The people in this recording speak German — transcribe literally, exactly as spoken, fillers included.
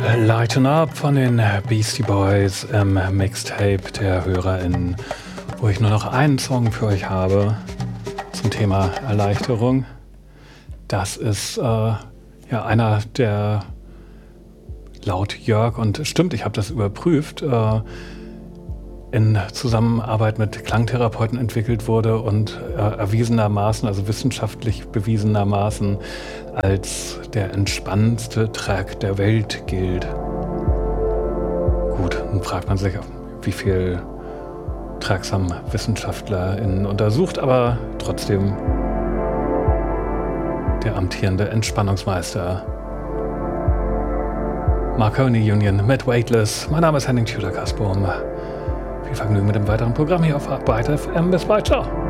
Lighten Up von den Beastie Boys im Mixtape der HörerInnen, wo ich nur noch einen Song für euch habe zum Thema Erleichterung. Das ist äh, ja einer, der laut Jörg, und stimmt, ich habe das überprüft, äh, in Zusammenarbeit mit Klangtherapeuten entwickelt wurde und äh, erwiesenermaßen, also wissenschaftlich bewiesenermaßen, als der entspannendste Track der Welt gilt. Gut, dann fragt man sich, wie viel Tracks haben WissenschaftlerInnen untersucht, aber trotzdem der amtierende Entspannungsmeister. Marconi Union mit Weightless. Mein Name ist Henning Tudor-Kasperm. Viel Vergnügen mit dem weiteren Programm hier auf Arbeit F M. Bis bald, ciao.